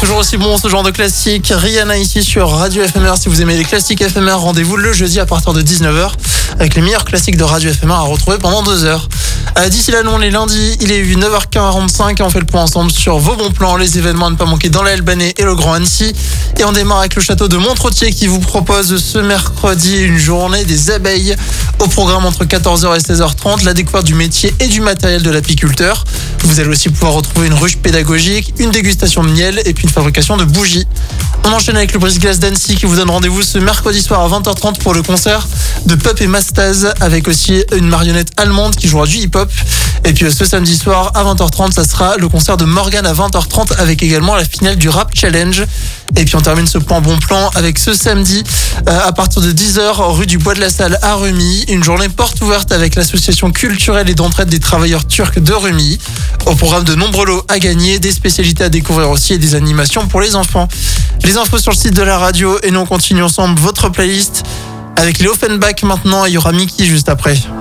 Toujours aussi bon ce genre de classique. Rihanna ici sur Radio FMR. Si vous aimez les classiques FMR, rendez-vous le jeudi à partir de 19h avec les meilleurs classiques de Radio FMR à retrouver pendant 2 heures. D'ici là, nous, on est lundi, il est 9h45 et on fait le point ensemble sur vos bons plans, les événements à ne pas manquer dans la Albanais et le Grand Annecy. Et on démarre avec le château de Montretier qui vous propose ce mercredi une journée des abeilles. Au programme entre 14h et 16h30, la découverte du métier et du matériel de l'apiculteur. Vous allez aussi pouvoir retrouver une ruche pédagogique, une dégustation de miel et puis une fabrication de bougies. On enchaîne avec le brise-glace d'Annecy qui vous donne rendez-vous ce mercredi soir à 20h30 pour le concert de Pup et Mastaz avec aussi une marionnette allemande qui jouera du hip-hop. Et puis ce samedi soir à 20h30, ça sera le concert de Morgane à 20h30 avec également la finale du Rap Challenge. Et puis on termine ce point bon plan avec ce samedi à partir de 10h rue du Bois de la Salle à Remy. Une journée porte ouverte avec l'association culturelle et d'entraide des travailleurs turcs de Remy. Au programme de nombreux lots à gagner, des spécialités à découvrir aussi et des animations pour les enfants. Les infos sur le site de la radio et nous on continue ensemble votre playlist avec les Offenbach maintenant et il y aura Mickey juste après.